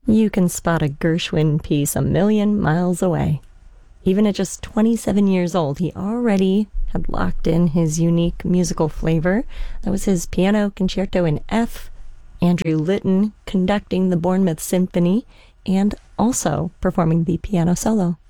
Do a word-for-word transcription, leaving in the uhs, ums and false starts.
You can spot a Gershwin piece a million miles away. Even at just twenty-seven years old, he already had locked in his unique musical flavor. That was his piano concerto in F, Andrew Litton conducting the Bournemouth Symphony, and also performing the piano solo.